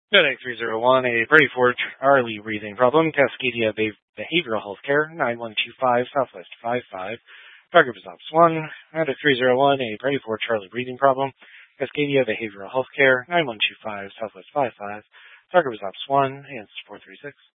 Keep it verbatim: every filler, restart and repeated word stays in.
Medic three zero one, a Brady Ford Charlie breathing problem. Cascadia Behavioral Healthcare, nine one two five Southwest five five. Target was Ops one. Medic three zero one, a Brady Ford Charlie breathing problem. Cascadia Behavioral Healthcare, nine one two five Southwest five five. Target was Ops one, and four three six.